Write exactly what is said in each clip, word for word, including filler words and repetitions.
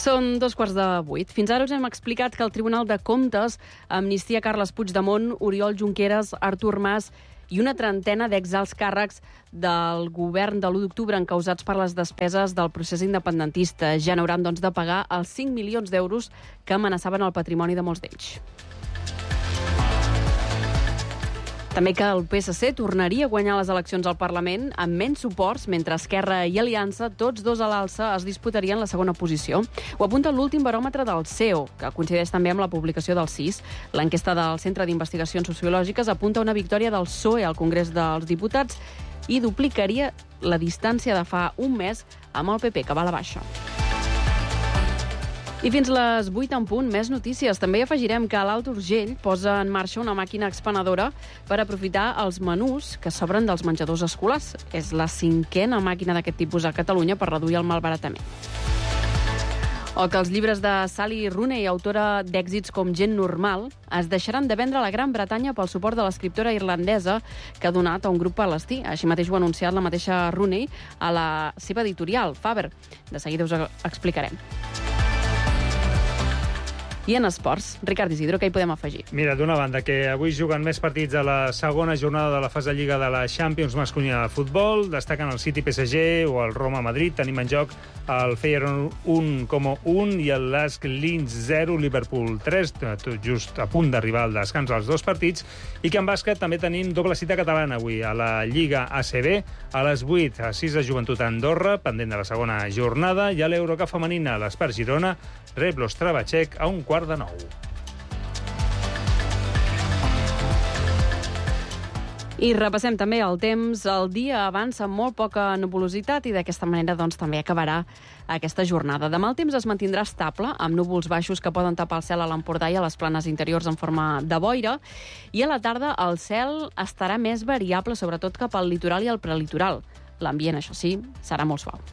Són dos quarts de vuit. Fins ara us hem explicat que el Tribunal de Comptes amnistia Carles Puigdemont, Oriol Junqueras, Artur Mas i una trentena d'exalts càrrecs del govern de l'u d'octubre encausats per les despeses del procés independentista. Ja n'hauran, doncs, de pagar els cinc milions d'euros que amenaçaven el patrimoni de molts d'ells. També que el P S C tornaria a guanyar les eleccions al Parlament amb menys suports, mentre Esquerra i Aliança, tots dos a l'alça, es disputarien la segona posició. Ho apunta l'últim baròmetre del C E O, que coincideix també amb la publicació del C I S. L'enquesta del Centre d'Investigacions Sociològiques apunta una victòria del P S O E al Congrés dels Diputats i duplicaria la distància de fa un mes amb el P P, que va a la baixa. I fins les vuit en punt, més notícies. També afegirem que l'Alt Urgell posa en marxa una màquina expenedora per aprofitar els menús que sobren dels menjadors escolars. És la cinquena màquina d'aquest tipus a Catalunya per reduir el malbaratament. O que els llibres de Sally Rooney, autora d'èxits com Gent normal, es deixaran de vendre a la Gran Bretanya pel suport de l'escriptora irlandesa que ha donat a un grup palestí. Així mateix ho ha anunciat la mateixa Rooney a la seva editorial, Faber. De seguida us explicarem. I en esports, Ricard Isidro, què hi podem afegir? Mira, d'una banda, que avui juguen més partits a la segona jornada de la fase de Lliga de la Champions masculina de futbol. Destaquen el City P S G o el Roma Madrid. Tenim en joc el Feyenoord un coma un i el Lask Linz zero, Liverpool tres, tot just a punt d'arribar al descans als dos partits. I que en bàsquet també tenim doble cita catalana avui a la Lliga A C B. A les vuit, a sis de Joventut a Andorra, pendent de la segona jornada, i a l'Eurocup femenina, l'Espart Girona rep l'Ostrava Txec a un quart de nou. I repassem també el temps. El dia avança amb molt poca nuvolositat i d'aquesta manera doncs, també acabarà aquesta jornada. Demà el temps es mantindrà estable, amb núvols baixos que poden tapar el cel a l'Empordà i a les planes interiors en forma de boira. I a la tarda el cel estarà més variable, sobretot cap al litoral i al prelitoral. L'ambient, això sí, serà molt suau.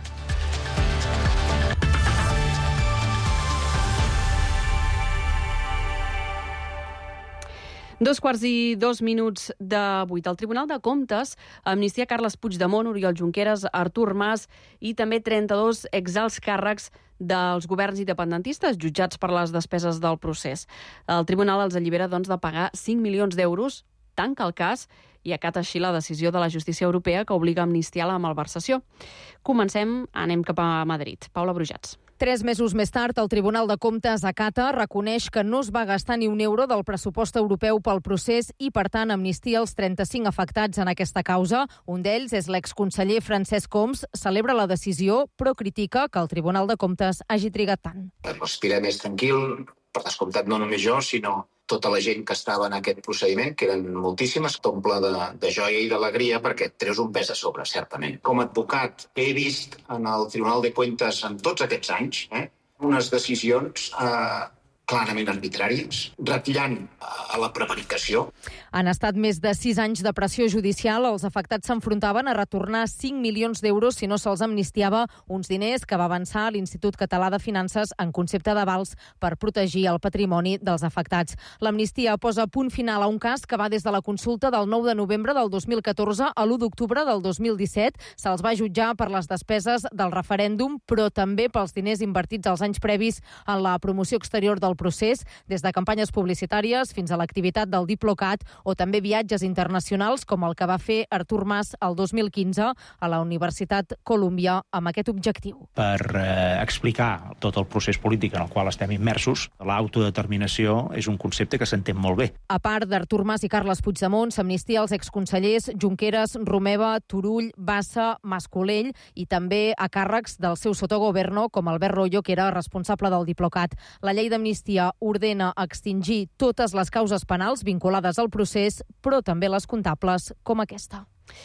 Dos quarts i dos minuts de vuit. El Tribunal de Comptes amnistia Carles Puigdemont, Oriol Junqueras, Artur Mas i també trenta-dos exalts càrrecs dels governs independentistes jutjats per les despeses del procés. El tribunal els allibera, doncs, de pagar cinc milions d'euros, tanca el cas i acata així la decisió de la justícia europea que obliga a amnistiar la malversació. Comencem, anem cap a Madrid. Paula Brujats. Tres mesos més tard, el Tribunal de Comptes acata, reconeix que no es va gastar ni un euro del pressupost europeu pel procés i, per tant, amnistia els trenta-cinc afectats en aquesta causa. Un d'ells és l'exconseller Francesc Homs. Celebra la decisió, però critica que el Tribunal de Comptes hagi trigat tant. Respira més tranquil, per descomptat no només jo, sinó tota la gent que estava en aquest procediment, que eren moltíssimes, t'omple de, de joia i d'alegria perquè et treus un pes a sobre, certament. Com a advocat he vist en el Tribunal de Comptes en tots aquests anys eh, unes decisions eh, clarament arbitràries, ratllant a la prevaricació. Han estat més de sis anys de pressió judicial. Els afectats s'enfrontaven a retornar cinc milions d'euros si no se'ls amnistiava uns diners que va avançar l'Institut Català de Finances en concepte d'avals per protegir el patrimoni dels afectats. L'amnistia posa punt final a un cas que va des de la consulta del nou de novembre del dos mil catorze a l'u d'octubre del dos mil disset. Se'ls va jutjar per les despeses del referèndum, però també pels diners invertits els anys previs en la promoció exterior del procés, des de campanyes publicitàries fins a l'activitat del Diplocat o també viatges internacionals com el que va fer Artur Mas el dos mil quinze a la Universitat Columbia amb aquest objectiu. Per eh, explicar tot el procés polític en el qual estem immersos, l'autodeterminació és un concepte que s'entén molt bé. A part d'Artur Mas i Carles Puigdemont, s'amnistia els exconsellers Junqueras, Romeva, Turull, Bassa, Mas-Colell i també a càrrecs del seu sotogoverno com Albert Royo, que era responsable del Diplocat. La llei d'amnistia ordena extingir totes les causes penals vinculades al procés, però també les comptables, com aquesta.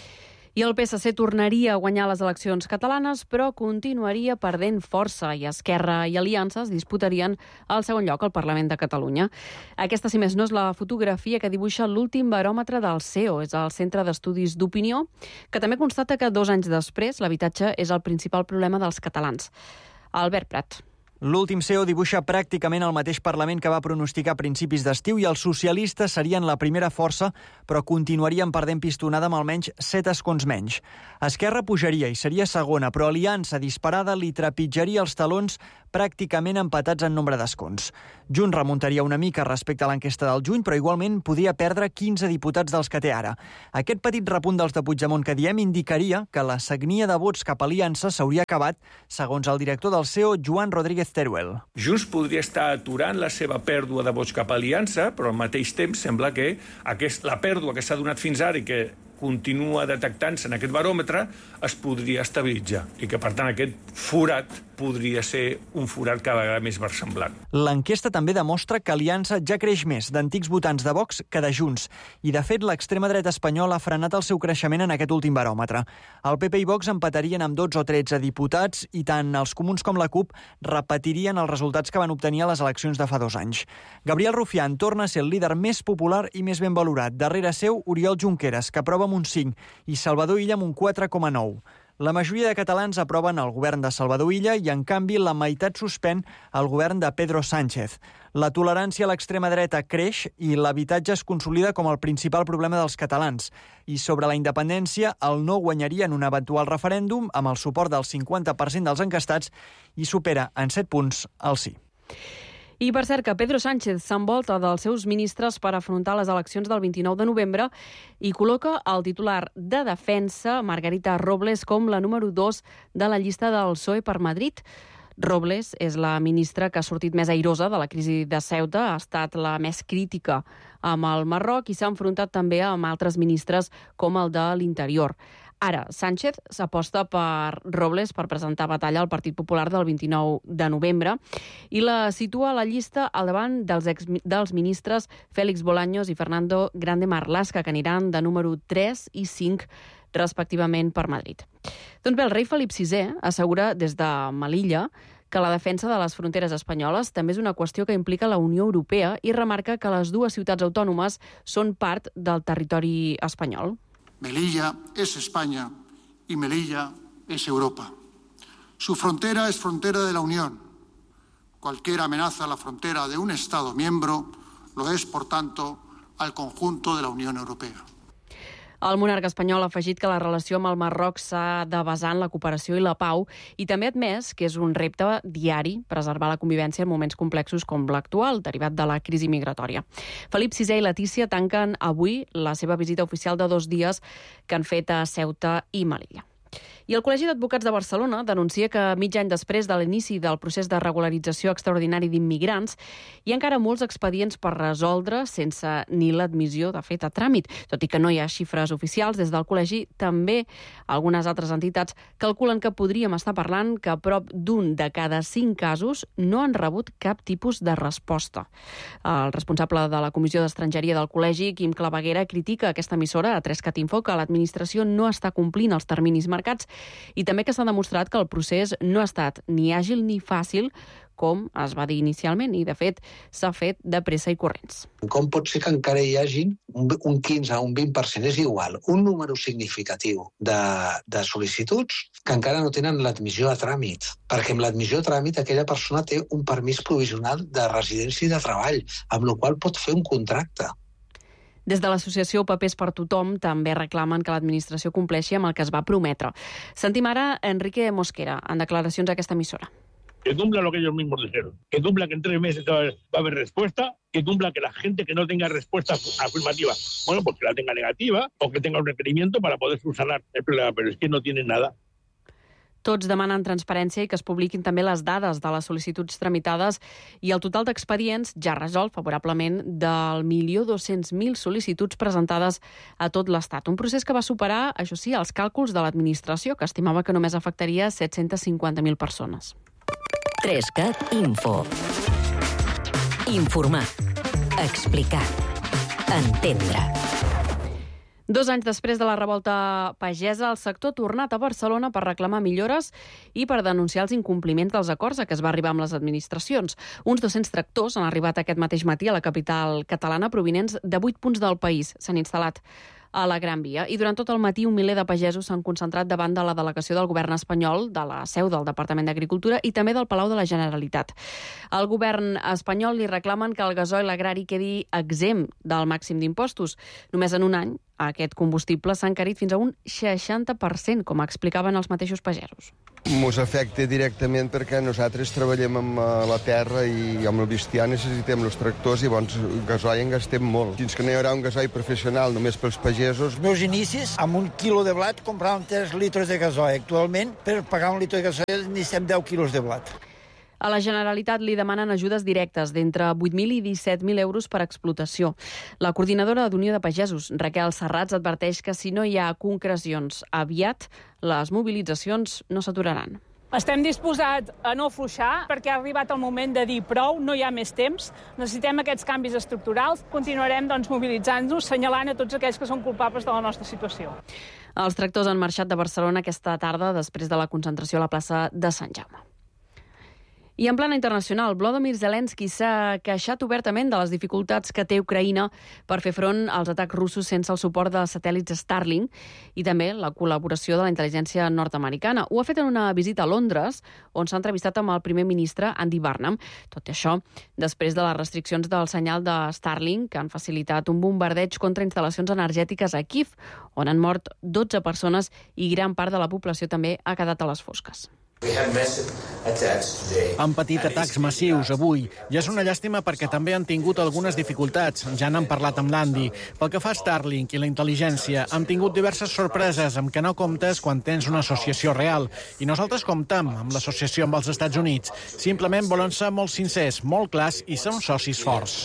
I el P S C tornaria a guanyar les eleccions catalanes, però continuaria perdent força i Esquerra i Aliança es disputarien el segon lloc al Parlament de Catalunya. Aquesta, si més no, és la fotografia que dibuixa l'últim baròmetre del C E O, és el Centre d'Estudis d'Opinió, que també constata que dos anys després l'habitatge és el principal problema dels catalans. Albert Prat. L'últim C E O dibuixa pràcticament el mateix Parlament que va pronosticar a principis d'estiu i els socialistes serien la primera força, però continuarien perdent pistonada amb almenys set escons menys. Esquerra pujaria i seria segona, però Aliança disparada li trepitjaria els talons pràcticament empatats en nombre d'escons. Junts remuntaria una mica respecte a l'enquesta del juny, però igualment podria perdre quinze diputats dels que té ara. Aquest petit repunt dels de Puigdemont que diem indicaria que la sagnia de vots cap a Aliança s'hauria acabat, segons el director del C E O, Joan Rodríguez Teruel. Junts podria estar aturant la seva pèrdua de vots cap a Aliança, però al mateix temps sembla que aquest, la pèrdua que s'ha donat fins ara i que continua detectant-se en aquest baròmetre es podria estabilitzar i que, per tant, aquest forat podria ser un forat cada vegada més versemblant. L'enquesta també demostra que Aliança ja creix més d'antics votants de Vox que de Junts i, de fet, l'extrema dreta espanyola ha frenat el seu creixement en aquest últim baròmetre. El P P i Vox empatarien amb dotze o tretze diputats i tant els Comuns com la CUP repetirien els resultats que van obtenir a les eleccions de fa dos anys. Gabriel Rufián torna a ser el líder més popular i més ben valorat. Darrere seu, Oriol Junqueras, que aprova amb un cinc, i Salvador Illa amb un quatre coma nou. La majoria de catalans aproven el govern de Salvador Illa i, en canvi, la meitat suspèn el govern de Pedro Sánchez. La tolerància a l'extrema dreta creix i l'habitatge es consolida com el principal problema dels catalans. I sobre la independència, el no guanyaria en un eventual referèndum amb el suport del cinquanta per cent dels enquestats i supera en set punts el sí. I per cert que Pedro Sánchez s'envolta dels seus ministres per afrontar les eleccions del vint-i-nou de novembre i col·loca el titular de Defensa, Margarita Robles, com la número dos de la llista del P S O E per Madrid. Robles és la ministra que ha sortit més airosa de la crisi de Ceuta, ha estat la més crítica amb el Marroc i s'ha enfrontat també amb altres ministres com el de l'Interior. Ara, Sánchez s'aposta per Robles per presentar batalla al Partit Popular del vint-i-nou de novembre i la situa a la llista al davant dels, ex, dels ministres Félix Bolaños i Fernando Grande Marlaska, que aniran de número tres i cinc respectivament per Madrid. Doncs bé, el rei Felip sisè assegura des de Melilla que la defensa de les fronteres espanyoles també és una qüestió que implica la Unió Europea i remarca que les dues ciutats autònomes són part del territori espanyol. Melilla es España y Melilla es Europa. Su frontera es frontera de la Unión. Cualquier amenaza a la frontera de un Estado miembro lo es, por tanto, al conjunto de la Unión Europea. El monarca espanyol ha afegit que la relació amb el Marroc s'ha de basar en la cooperació i la pau i també ha admès que és un repte diari preservar la convivència en moments complexos com l'actual, derivat de la crisi migratòria. Felip sisè i Letícia tanquen avui la seva visita oficial de dos dies que han fet a Ceuta i Melilla. I el Col·legi d'Advocats de Barcelona denuncia que mig any després de l'inici del procés de regularització extraordinari d'immigrants hi ha encara molts expedients per resoldre sense ni l'admissió, de fet, a tràmit. Tot i que no hi ha xifres oficials, des del col·legi també algunes altres entitats calculen que podríem estar parlant que a prop d'un de cada cinc casos no han rebut cap tipus de resposta. El responsable de la Comissió d'Estrangeria del col·legi, Quim Claveguera, critica aquesta emissora a tres cat info que l'administració no està complint els terminis marcats i també que s'ha demostrat que el procés no ha estat ni àgil ni fàcil, com es va dir inicialment, i de fet s'ha fet de pressa i corrents. Com pot ser que encara hi hagi un quinze o un vint per cent? És igual, un número significatiu de, de sol·licituds que encara no tenen l'admissió a tràmit, perquè amb l'admissió a tràmit aquella persona té un permís provisional de residència i de treball, amb la qual pot fer un contracte. Des de l'associació Papers per Tothom també reclamen que l'administració compleixi amb el que es va prometre. Sentim ara Enrique Mosquera, en declaracions a aquesta emissora. Que cumpla lo que ellos mismos dijeron, que cumpla que en tres meses va a haber respuesta, que cumpla que la gente que no tenga respuesta afirmativa, bueno, pues que la tenga negativa o que tenga un requerimiento para poder subsanar el problema, pero es que no tienen nada. Tots demanen transparència i que es publiquin també les dades de les sol·licituds tramitades i el total d'expedients ja resolt favorablement del milió dos-cents mil sol·licituds presentades a tot l'Estat. Un procés que va superar, això sí, els càlculs de l'administració, que estimava que només afectaria set-cents cinquanta mil persones. tres cat info. Informar. Explicar. Entendre. Dos anys després de la revolta pagesa, el sector ha tornat a Barcelona per reclamar millores i per denunciar els incompliments dels acords a què es va arribar amb les administracions. Uns dos-cents tractors han arribat aquest mateix matí a la capital catalana provinents de vuit punts del país. S'han instal·lat a la Gran Via. I durant tot el matí un miler de pagesos s'han concentrat davant de la delegació del govern espanyol, de la seu del Departament d'Agricultura i també del Palau de la Generalitat. Al govern espanyol li reclamen que el gasoil agrari quedi exempt del màxim d'impostos. Només en un any aquest combustible s'ha encarit fins a un seixanta per cent, com explicaven els mateixos pagesos. Ens afecta directament perquè nosaltres treballem amb la terra i amb el bestiar necessitem els tractors i llavors el gasoil en gastem molt. Fins que no hi haurà un gasoil professional només pels pagesos. Els meus inicis, amb un quilo de blat compràvem tres litres de gasoil. Actualment, per pagar un litre de gasoil necessitem deu quilos de blat. A la Generalitat li demanen ajudes directes d'entre vuit mil i disset mil euros per explotació. La coordinadora d'Unió de Pagesos, Raquel Serrats, adverteix que si no hi ha concrecions aviat, les mobilitzacions no s'aturaran. Estem disposats a no afluixar perquè ha arribat el moment de dir prou, no hi ha més temps, necessitem aquests canvis estructurals, continuarem doncs, mobilitzant-nos, assenyalant a tots aquells que són culpables de la nostra situació. Els tractors han marxat de Barcelona aquesta tarda després de la concentració a la plaça de Sant Jaume. I en plana internacional, Volodymyr Zelensky s'ha queixat obertament de les dificultats que té Ucraïna per fer front als atacs russos sense el suport dels satèl·lits Starlink i també la col·laboració de la intel·ligència nord-americana. Ho ha fet en una visita a Londres, on s'ha entrevistat amb el primer ministre Andy Burnham. Tot i això, després de les restriccions del senyal de Starlink, que han facilitat un bombardeig contra instal·lacions energètiques a Kíev, on han mort dotze persones i gran part de la població també ha quedat a les fosques. Han patit atacs massius avui i és una llàstima perquè també han tingut algunes dificultats. Ja n'han parlat amb l'Andy. Pel que fa a Starlink i la intel·ligència, hem tingut diverses sorpreses amb què no comptes quan tens una associació real. I nosaltres comptem amb l'associació amb els Estats Units. Simplement volem ser molt sincers, molt clars i ser uns socis forts.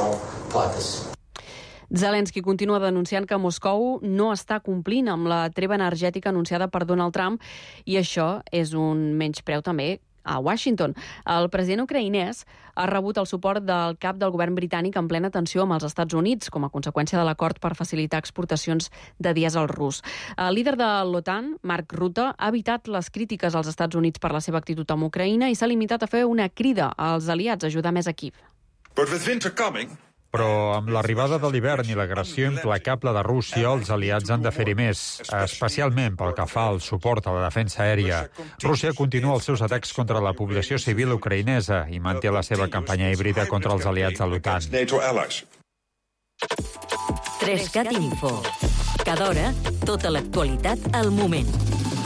Zelensky continua denunciant que Moscou no està complint amb la treva energètica anunciada per Donald Trump i això és un menyspreu també a Washington. El president ucraïnès ha rebut el suport del cap del govern britànic en plena tensió amb els Estats Units com a conseqüència de l'acord per facilitar exportacions de dièsel rus. El líder de l'OTAN, Mark Rutte, ha evitat les crítiques als Estats Units per la seva actitud amb Ucraïna i s'ha limitat a fer una crida als aliats a ajudar més a Kíev. Però amb l'arribada de l'hivern i l'agressió implacable de Rússia, els aliats han de fer-hi més, especialment pel que fa al suport a la defensa aèria. Rússia continua els seus atacs contra la població civil ucraïnesa i manté la seva campanya híbrida contra els aliats de l'OTAN. Trescat Info. Cada hora, tota l'actualitat al moment.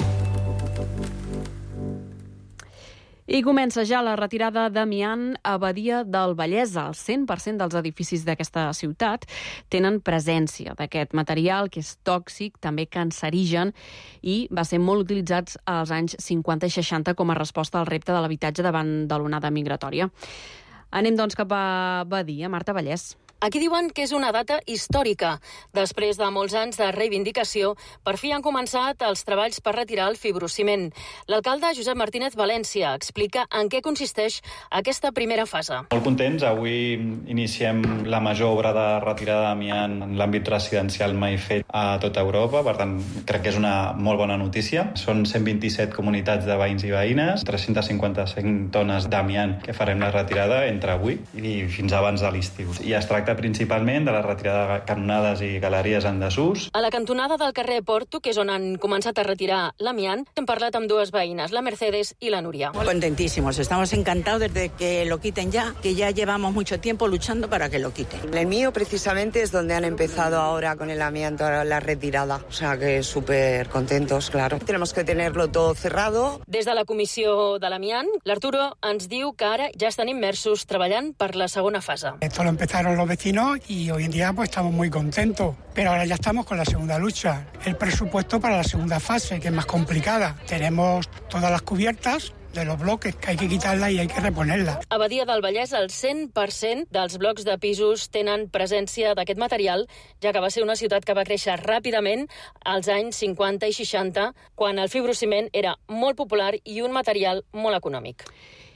I comença ja la retirada d'amiant a Badia del Vallès. El cent per cent dels edificis d'aquesta ciutat tenen presència d'aquest material que és tòxic, també cancerigen i va ser molt utilitzat als anys cinquanta i seixanta com a resposta al repte de l'habitatge davant de l'onada migratòria. Anem doncs cap a Badia. Marta Vallès. Aquí diuen que és una data històrica. Després de molts anys de reivindicació, per fi han començat els treballs per retirar el fibrociment. L'alcalde Josep Martínez València explica en què consisteix aquesta primera fase. Molt contents. Avui iniciem la major obra de retirada d'amiant en l'àmbit residencial mai fet a tota Europa. Per tant, crec que és una molt bona notícia. Són cent vint-i-set comunitats de veïns i veïnes, tres-cents cinquanta-cinc tones d'amiant que farem la retirada entre avui i fins abans de l'estiu. I es tracta principalment de la retirada de canonades i galeries en desús. A la cantonada del carrer Porto, que és on han començat a retirar l'amiant, hem parlat amb dues veïnes, la Mercedes i la Núria. Contentísimos, estamos encantados desde que lo quiten ya, que ya llevamos mucho tiempo luchando para que lo quiten. El mío precisamente es donde han empezado ahora con el amianto, la retirada, o sea que súper contentos, claro. Tenemos que tenerlo todo cerrado. Des de la comissió de l'amiant, l'Arturo ens diu que ara ja estan immersos treballant per la segona fase. Esto lo empezaron los y hoy en día pues estamos muy contentos, pero ahora ya estamos con la segunda lucha, el presupuesto para la segunda fase, que es más complicada. Tenemos todas las cubiertas de los bloques, que hay que quitarlas y hay que reponerlas. A Badia del Vallès, el cent per cent dels blocs de pisos tenen presència d'aquest material, ja que va ser una ciutat que va créixer ràpidament als anys cinquanta i seixanta, quan el fibrociment era molt popular i un material molt econòmic.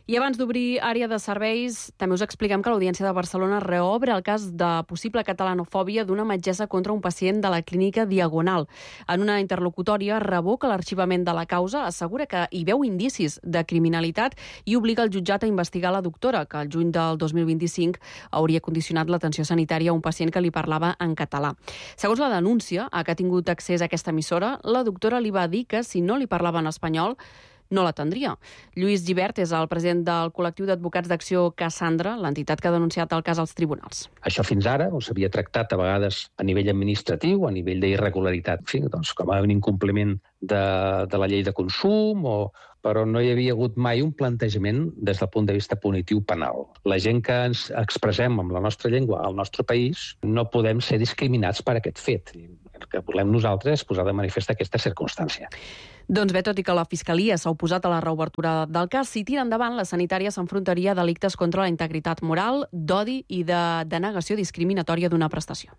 I abans d'obrir àrea de serveis, també us expliquem que l'Audiència de Barcelona reobre el cas de possible catalanofòbia d'una metgessa contra un pacient de la clínica Diagonal. En una interlocutòria revoca l'arxivament de la causa, assegura que hi veu indicis de criminalitat i obliga el jutjat a investigar la doctora, que el juny del dos mil vint-i-cinc hauria condicionat l'atenció sanitària a un pacient que li parlava en català. Segons la denúncia, a què ha tingut accés a aquesta emissora, la doctora li va dir que si no li parlava en espanyol, no l'atendria. Lluís Gibert és el president del col·lectiu d'advocats d'acció Cassandra, l'entitat que ha denunciat el cas als tribunals. Això fins ara s'havia tractat a vegades a nivell administratiu, a nivell d'irregularitat, en fi, doncs, com a un incompliment de, de la llei de consum, o, però no hi havia hagut mai un plantejament des del punt de vista punitiu penal. La gent que ens expressem amb la nostra llengua al nostre país no podem ser discriminats per aquest fet. El que volem nosaltres és posar de manifest aquesta circumstància. Doncs bé, tot i que la Fiscalia s'ha oposat a la reobertura del cas, si tira endavant, la sanitària s'enfrontaria a delictes contra la integritat moral, d'odi i de denegació discriminatòria d'una prestació.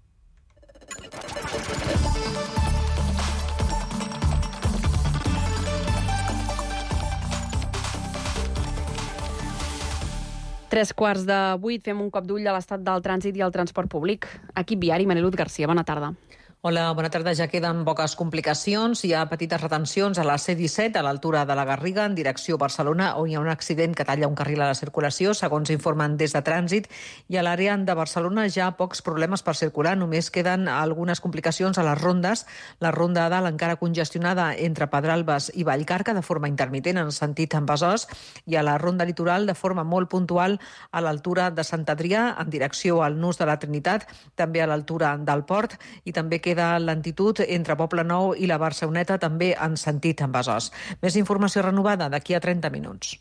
Tres quarts de vuit, fem un cop d'ull a l'estat del trànsit i el transport públic. Equip viari, Mariluz Garcia, bona tarda. Hola, bona tarda. Ja queden poques complicacions. Hi ha petites retencions a la C disset, a l'altura de la Garriga, en direcció a Barcelona, on hi ha un accident que talla un carril a la circulació, segons informen des de Trànsit. I a l'àrea de Barcelona ja pocs problemes per circular. Només queden algunes complicacions a les rondes. La ronda a dalt encara congestionada entre Pedralbes i Vallcarca, de forma intermitent en sentit en Besòs, i a la ronda litoral de forma molt puntual a l'altura de Sant Adrià, en direcció al Nus de la Trinitat, també a l'altura del Port, i també queda lentitud entre Poblenou i la Barceloneta, també en sentit en Besòs. Més informació renovada d'aquí a trenta minuts.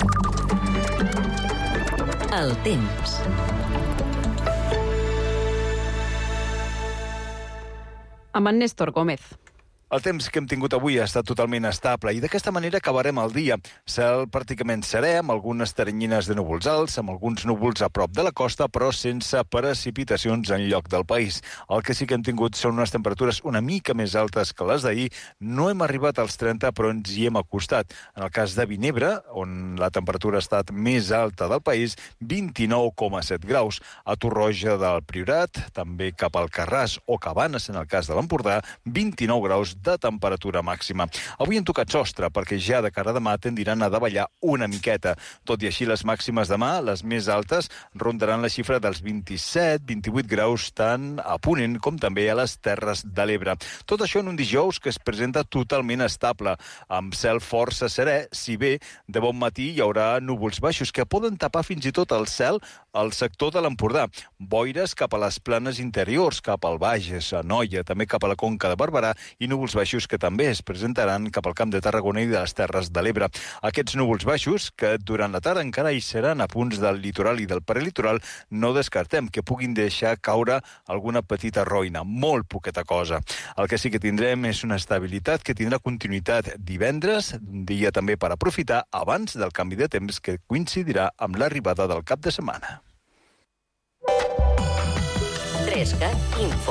El temps. Amb en Néstor Gómez. El temps que hem tingut avui ha estat totalment estable i d'aquesta manera acabarem el dia. Cel pràcticament serè, amb algunes teranyines de núvols alts, amb alguns núvols a prop de la costa, però sense precipitacions en lloc del país. El que sí que hem tingut són unes temperatures una mica més altes que les d'ahir. No hem arribat als trenta, però ens hi hem acostat. En el cas de Vinebre, on la temperatura ha estat més alta del país, vint-i-nou coma set graus. A Torroja del Priorat, també cap al Carràs o Cabanes, en el cas de l'Empordà, vint-i-nou graus de temperatura màxima. Avui hem tocat sostre, perquè ja de cara a demà tendiran a davallar una miqueta. Tot i així, les màximes demà, les més altes, rondaran la xifra dels vint-i-set vint-i-vuit graus, tant a Ponent com també a les Terres de l'Ebre. Tot això en un dijous que es presenta totalment estable, amb cel força serè, si bé de bon matí hi haurà núvols baixos que poden tapar fins i tot el cel al sector de l'Empordà. Boires cap a les planes interiors, cap al Bages, a Noia, també cap a la Conca de Barberà, i núvols baixos que també es presentaran cap al Camp de Tarragona i de les Terres de l'Ebre. Aquests núvols baixos, que durant la tarda encara hi seran a punts del litoral i del prelitoral, no descartem que puguin deixar caure alguna petita roina, molt poqueta cosa. El que sí que tindrem és una estabilitat que tindrà continuïtat divendres, un dia també per aprofitar abans del canvi de temps que coincidirà amb l'arribada del cap de setmana. trescat Info.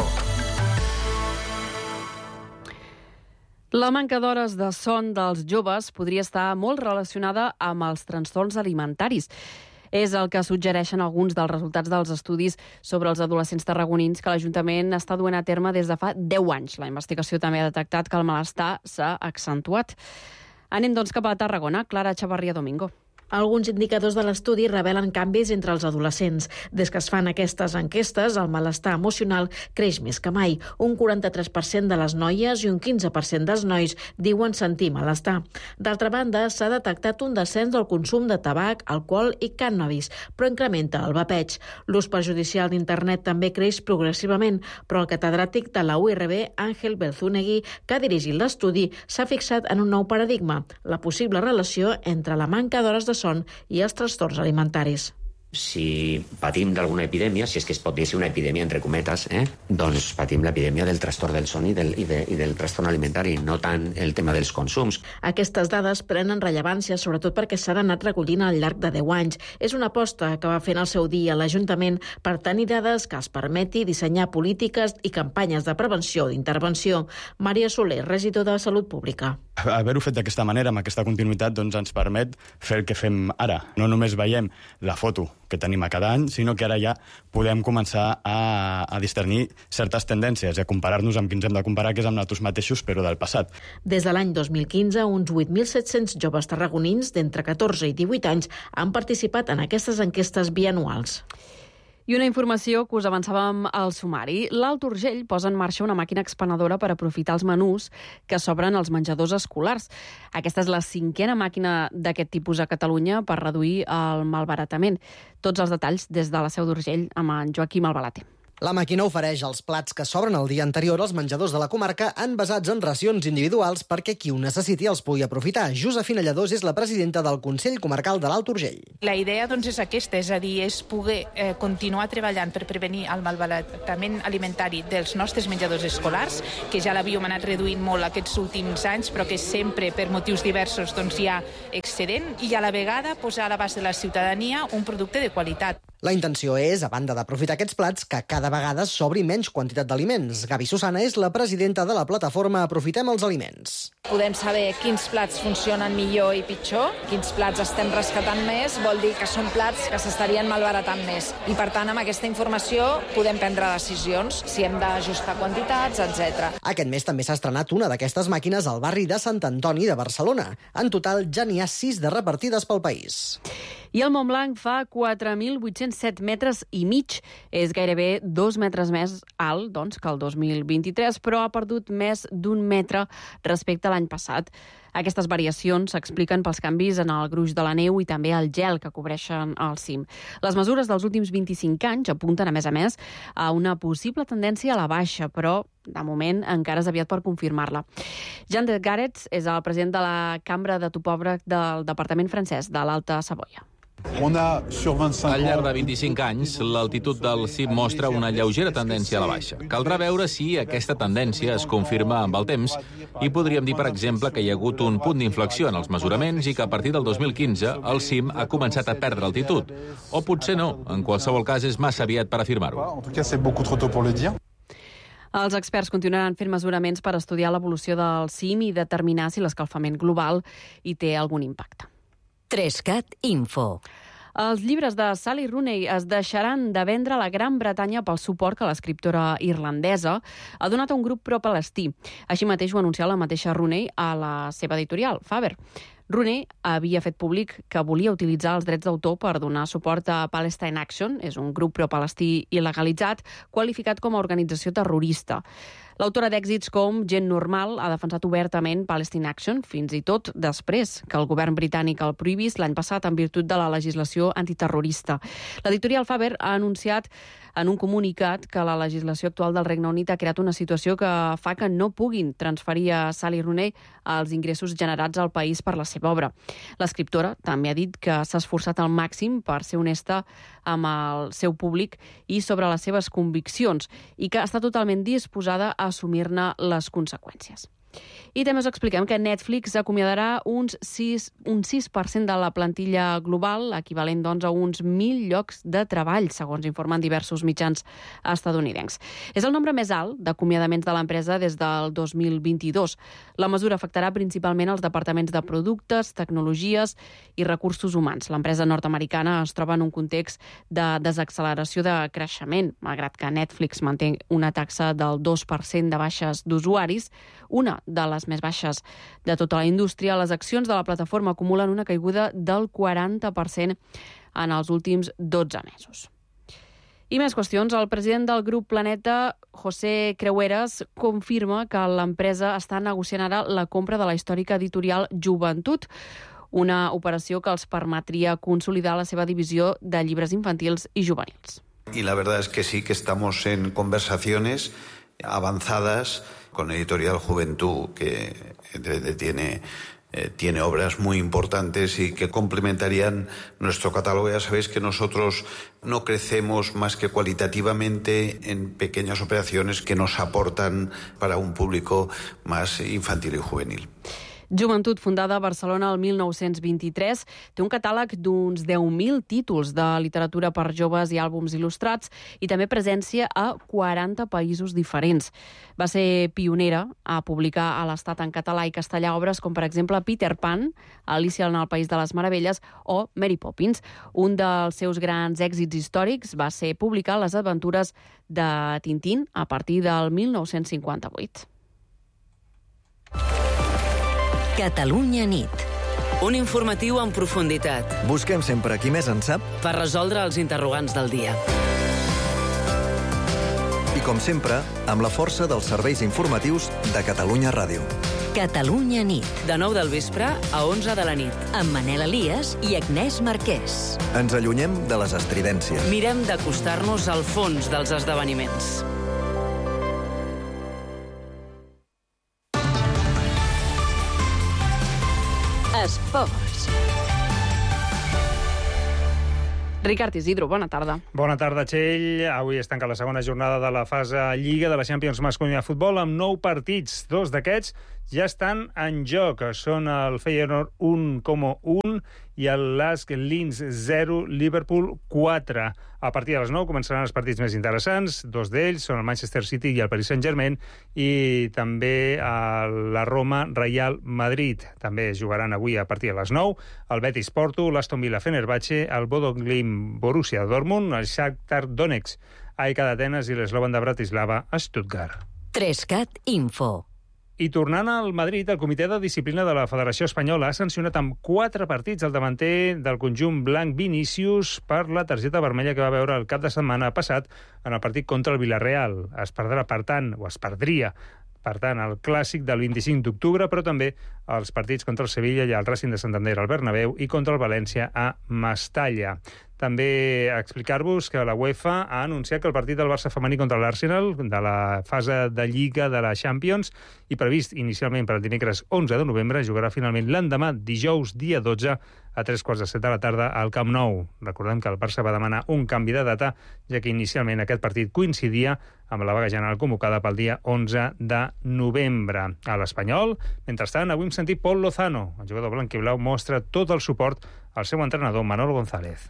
La manca d'hores de son dels joves podria estar molt relacionada amb els trastorns alimentaris. És el que suggereixen alguns dels resultats dels estudis sobre els adolescents tarragonins que l'Ajuntament està duent a terme des de fa deu anys. La investigació també ha detectat que el malestar s'ha accentuat. Anem, doncs, cap a Tarragona. Clara Chavarria Domingo. Alguns indicadors de l'estudi revelen canvis entre els adolescents. Des que es fan aquestes enquestes, el malestar emocional creix més que mai. Un quaranta-tres per cent de les noies i un quinze per cent dels nois diuen sentir malestar. D'altra banda, s'ha detectat un descens del consum de tabac, alcohol i cànnabis, però incrementa el vapeig. L'ús perjudicial d'internet també creix progressivament, però el catedràtic de la U R B, Àngel Belzunegui, que ha dirigit l'estudi, s'ha fixat en un nou paradigma, la possible relació entre la manca d'hores de son i els trastorns alimentaris. Si patim d'alguna epidèmia, si és que es pot dir una epidèmia entre cometes, eh? doncs patim l'epidèmia del trastorn del son i del, i, de, i del trastorn alimentari, no tant el tema dels consums. Aquestes dades prenen rellevància sobretot perquè s'han anat recollint al llarg de deu anys. És una aposta que va fer en el seu dia l'Ajuntament per tenir dades que els permeti dissenyar polítiques i campanyes de prevenció o d'intervenció. Maria Soler, regidor de Salut Pública. Haver-ho fet d'aquesta manera, amb aquesta continuïtat, doncs ens permet fer el que fem ara. No només veiem la foto que tenim a cada any, sinó que ara ja podem començar a, a discernir certes tendències i a comparar-nos amb qui ens hem de comparar, que és amb nosaltres mateixos, però del passat. Des de l'any dos mil quinze, uns vuit mil set-cents joves tarragonins d'entre catorze i divuit anys han participat en aquestes enquestes bianuals. I una informació que us avançàvem al sumari. L'Alt Urgell posa en marxa una màquina expenedora per aprofitar els menús que s'obren als menjadors escolars. Aquesta és la cinquena màquina d'aquest tipus a Catalunya per reduir el malbaratament. Tots els detalls des de la Seu d'Urgell amb en Joaquim Albalaté. La màquina ofereix els plats que s'obren el dia anterior als menjadors de la comarca envasats en racions individuals perquè qui ho necessiti els pugui aprofitar. Josefina Lladós és la presidenta del Consell Comarcal de l'Alt Urgell. La idea doncs, és aquesta, és a dir, és poder eh, continuar treballant per prevenir el malbaratament alimentari dels nostres menjadors escolars, que ja l'havíem anat reduint molt aquests últims anys, però que sempre, per motius diversos, doncs, hi ha excedent, i a la vegada posar a l'abast de la ciutadania un producte de qualitat. La intenció és, a banda d'aprofitar aquests plats, que cada vegada s'obri menys quantitat d'aliments. Gavi Susana és la presidenta de la plataforma Aprofitem els Aliments. Podem saber quins plats funcionen millor i pitjor, quins plats estem rescatant més, vol dir que són plats que s'estarien malbaratant més. I, per tant, amb aquesta informació podem prendre decisions, si hem d'ajustar quantitats, etcètera. Aquest mes també s'ha estrenat una d'aquestes màquines al barri de Sant Antoni de Barcelona. En total, ja n'hi ha sis de repartides pel país. I el Montblanc fa quatre mil vuit-cents set metres i mig. És gairebé dos metres més alt doncs, que el dos mil vint-i-tres, però ha perdut més d'un metre respecte a l'any passat. Aquestes variacions s'expliquen pels canvis en el gruix de la neu i també el gel que cobreixen el cim. Les mesures dels últims vint-i-cinc anys apunten, a més a més, a una possible tendència a la baixa, però de moment encara és aviat per confirmar-la. Jean de Garets és el president de la Cambra de Topògrafs del Departament francès de l'Alta Savoia. Al llarg de vint-i-cinc anys, l'altitud del cim mostra una lleugera tendència a la baixa. Caldrà veure si aquesta tendència es confirma amb el temps i podríem dir, per exemple, que hi ha hagut un punt d'inflexió en els mesuraments i que a partir del dos mil quinze el cim ha començat a perdre altitud. O potser no, en qualsevol cas és massa aviat per afirmar-ho. Els experts continuaran fent mesuraments per estudiar l'evolució del cim i determinar si l'escalfament global hi té algun impacte. Trescat Info. Els llibres de Sally Rooney es deixaran de vendre a la Gran Bretanya pel suport que l'escriptora irlandesa ha donat a un grup pro-palestí. Així mateix ho ha anunciat la mateixa Rooney a la seva editorial, Faber. Rooney havia fet públic que volia utilitzar els drets d'autor per donar suport a Palestine Action, és un grup pro-palestí il·legalitzat, qualificat com a organització terrorista. L'autora d'èxits com Gent Normal ha defensat obertament Palestine Action, fins i tot després que el govern britànic el prohibís l'any passat en virtut de la legislació antiterrorista. L'editorial Faber ha anunciat en un comunicat que la legislació actual del Regne Unit ha creat una situació que fa que no puguin transferir a Sally Rooney els ingressos generats al país per la seva obra. L'escriptora també ha dit que s'ha esforçat al màxim per ser honesta amb el seu públic i sobre les seves conviccions i que està totalment disposada a assumir-ne les conseqüències. I també us expliquem que Netflix acomiadarà uns sis, un sis per cent de la plantilla global, equivalent doncs, a uns mil llocs de treball, segons informen diversos mitjans estadounidencs. És el nombre més alt d'acomiadaments de l'empresa des del dos mil vint-i-dos. La mesura afectarà principalment els departaments de productes, tecnologies i recursos humans. L'empresa nord-americana es troba en un context de desacceleració de creixement, malgrat que Netflix manté una taxa del dos per cent de baixes d'usuaris, una de les més baixes de tota la indústria. Les accions de la plataforma acumulen una caiguda del quaranta per cent en els últims dotze mesos. I més qüestions. El president del grup Planeta, José Creueras, confirma que l'empresa està negociant ara la compra de la històrica editorial Joventut, una operació que els permetria consolidar la seva divisió de llibres infantils i juvenils. Y la verdad es que sí que estamos en conversaciones avanzadas con Editorial Juventud, que tiene eh, tiene obras muy importantes y que complementarían nuestro catálogo. Ya sabéis que nosotros no crecemos más que cualitativamente en pequeñas operaciones que nos aportan para un público más infantil y juvenil. Joventut, fundada a Barcelona el mil nou-cents vint-i-tres, té un catàleg d'uns deu mil títols de literatura per joves i àlbums il·lustrats i també presència a quaranta països diferents. Va ser pionera a publicar a l'Estat en català i castellà obres com, per exemple, Peter Pan, Alicia en el País de les Meravelles o Mary Poppins. Un dels seus grans èxits històrics va ser publicar les aventures de Tintín a partir del mil nou-cents cinquanta-vuit. Catalunya nit. Un informatiu en profunditat. Busquem sempre qui més en sap per resoldre els interrogants del dia. I com sempre, amb la força dels serveis informatius de Catalunya Ràdio. Catalunya nit. De nou del vespre a onze de la nit. Amb Manel Elias i Agnès Marquès. Ens allunyem de les estridències. Mirem d'acostar-nos al fons dels esdeveniments. Esports. Ricard Isidro, bona tarda. Bona tarda, Txell. Avui es tanca la segona jornada de la fase Lliga de la Champions masculina de futbol amb nou partits. Dos d'aquests ja estan en joc. Són el Feyenoord un coma un i el Lask Linz zero, Liverpool quatre. A partir de les nou començaran els partits més interessants. Dos d'ells són el Manchester City i el Paris Saint-Germain i també la Roma Real Madrid. També jugaran avui a partir de les nou el Betis Porto, l'Aston Villa Fenerbahce, el Bodo Glimt Borussia Dortmund, el Shakhtar Donetsk A E K d'Atenes i l'Slovan de Bratislava a Stuttgart. Trescat Info. I tornant al Madrid, el Comitè de Disciplina de la Federació Espanyola ha sancionat amb quatre partits el davanter del conjunt blanc Vinícius per la targeta vermella que va veure el cap de setmana passat en el partit contra el Villarreal. Es perdrà, per tant, o es perdria, per tant, el clàssic del vint-i-cinc d'octubre, però també els partits contra el Sevilla i el Racing de Santander al Bernabéu i contra el València a Mestalla. També explicar-vos que la UEFA ha anunciat que el partit del Barça femení contra l'Arsenal de la fase de Lliga de la Champions i previst inicialment per al dimecres onze de novembre jugarà finalment l'endemà, dijous, dia dotze, a tres quarts de set de la tarda al Camp Nou. Recordem que el Barça va demanar un canvi de data, ja que inicialment aquest partit coincidia amb la vaga general convocada pel dia onze de novembre. A l'Espanyol, mentrestant, avui hem sentit Pol Lozano. El jugador blanquiblau mostra tot el suport al seu entrenador Manolo González.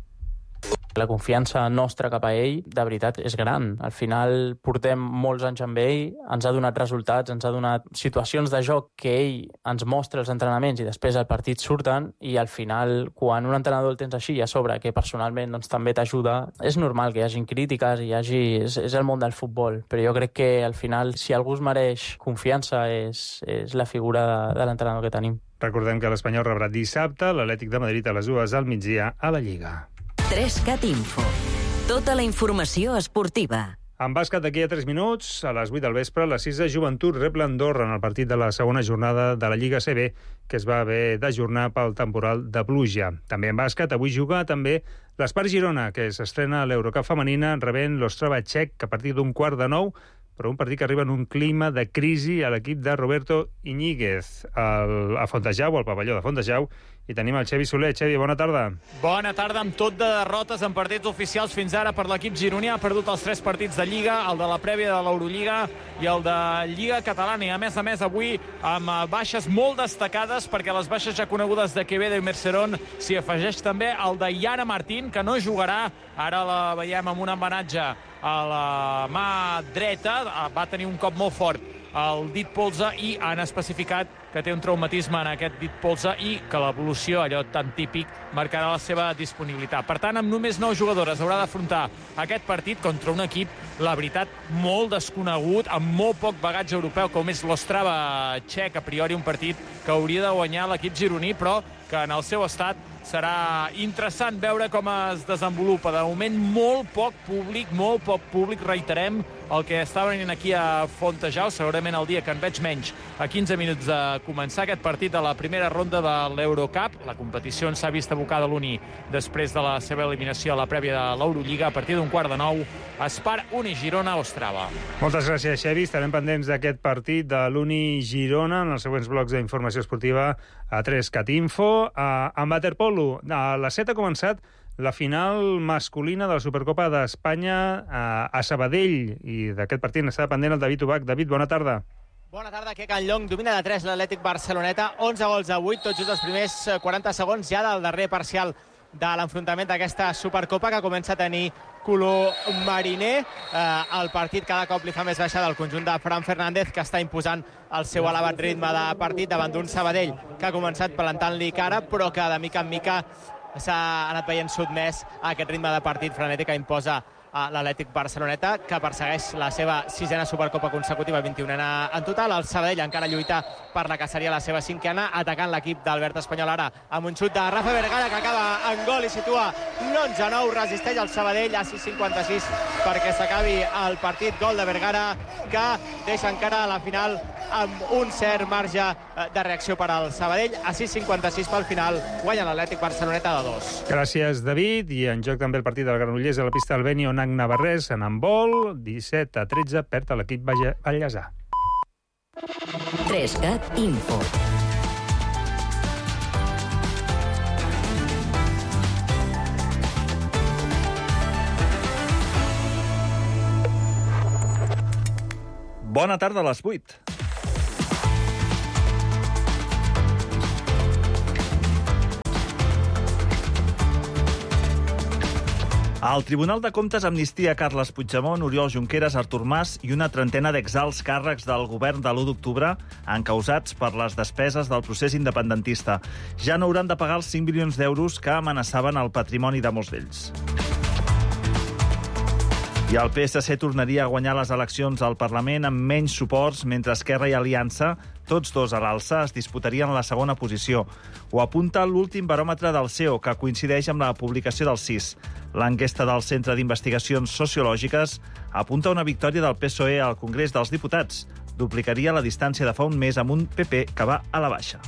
La confiança nostra cap a ell, de veritat, és gran. Al final portem molts anys amb ell, ens ha donat resultats, ens ha donat situacions de joc que ell ens mostra els entrenaments i després al partit surten, i al final, quan un entrenador el tens així a sobre, que personalment doncs, també t'ajuda, és normal que hi hagi crítiques, hi hagi... És, és el món del futbol, però jo crec que al final, si algú es mereix confiança, és, és la figura de, de l'entrenador que tenim. Recordem que l'Espanyol rebrà dissabte l'Atlètic de Madrid a les dues al migdia a la Lliga. Trescat Info. Tota la informació esportiva. En bàsquet, d'aquí a tres minuts, a les vuit del vespre, la sisena Joventut rep l'Andorra en el partit de la segona jornada de la Lliga C B, que es va haver d'ajornar pel temporal de pluja. També en bàsquet, avui juga també l'Espart Girona, que s'estrena a l'Eurocup femenina rebent l'Ostrava Txec a partir d'un quart de nou, però un partit que arriba en un clima de crisi a l'equip de Roberto Iñiguez al, a Fontejau, al pavelló de Fontejau, i tenim el Xevi Soler. Xevi, bona tarda. Bona tarda, amb tot de derrotes en partits oficials fins ara per l'equip gironí. Ha perdut els tres partits de Lliga, el de la prèvia de l'Eurolliga i el de Lliga Catalana. I a més a més, avui amb baixes molt destacades, perquè les baixes ja conegudes de Quevedo i Mercerón s'hi afegeix també el de Yara Martín, que no jugarà. Ara la veiem amb un embenatge a la mà dreta. Va tenir un cop molt fort al dit polze i han especificat que té un traumatisme en aquest dit polze i que l'evolució, allò tan típic, marcarà la seva disponibilitat. Per tant, amb només nou jugadores haurà d'afrontar aquest partit contra un equip, la veritat, molt desconegut, amb molt poc bagatge europeu, com és l'Ostrava Txec, a priori un partit que hauria de guanyar l'equip gironí, però que en el seu estat serà interessant veure com es desenvolupa. De moment, molt poc públic, molt poc públic, reiterem el que està venint aquí a Fontejau, segurament el dia que en veig menys, a quinze minuts de començar aquest partit de la primera ronda de l'Eurocup. La competició s'ha vist abocada a l'Uni després de la seva eliminació a la prèvia de l'Eurolliga. A partir d'un quart de nou, Espar Uni Girona Ostrava. Moltes gràcies, Xavi. Estarem pendents d'aquest partit de l'Uni Girona en els següents blocs d'informació esportiva a tres cat info. Uh, en waterpolo, a les set ha començat la final masculina de la Supercopa d'Espanya uh, a Sabadell, i d'aquest partit n'està pendent el David Ubach. David, bona tarda. Bona tarda, que Can Llong domina de tres l'Atlètic Barceloneta, onze gols a vuit, tot just els primers quaranta segons ja del darrer parcial de l'enfrontament d'aquesta Supercopa, que comença a tenir color mariner. Eh, el partit cada cop li fa més baixa del conjunt de Fran Fernández, que està imposant el seu elevat ritme de partit davant d'un Sabadell que ha començat plantant-li cara, però que de mica en mica s'ha anat veient sotmès a aquest ritme de partit frenètic que imposa a l'Atlètic Barceloneta, que persegueix la seva sisena Supercopa consecutiva, vint-i-unena en total. El Sabadell encara lluita per la que seria la seva cinquena, atacant l'equip d'Albert Espanyol ara amb un xut de Rafa Vergara, que acaba en gol i situa l'onze a nou. Resisteix el Sabadell a sis cinquanta-sis perquè s'acabi el partit. Gol de Vergara que deixa encara a la final amb un cert marge de reacció per al Sabadell. A sis cinquanta-sis pel final guanya l'Atlètic Barceloneta de dos. Gràcies, David. I en joc també el partit del Granollers a la pista del Beni, on Navarrés en handbol, disset a tretze, perd a l'equip vallesà. tres cat info. Bona tarda a les vuit. El Tribunal de Comptes amnistia Carles Puigdemont, Oriol Junqueras, Artur Mas i una trentena d'exalts càrrecs del govern de l'u d'octubre encausats per les despeses del procés independentista. Ja no hauran de pagar els cinc milions d'euros que amenaçaven el patrimoni de molts d'ells. I el P S C tornaria a guanyar les eleccions al Parlament amb menys suports, mentre Esquerra i Aliança, tots dos a l'alça, es disputarien la segona posició. Ho apunta l'últim baròmetre del C E O, que coincideix amb la publicació del C I S. L'enquesta del Centre d'Investigacions Sociològiques apunta una victòria del P S O E al Congrés dels Diputats. Duplicaria la distància de fa un mes amb un P P que va a la baixa.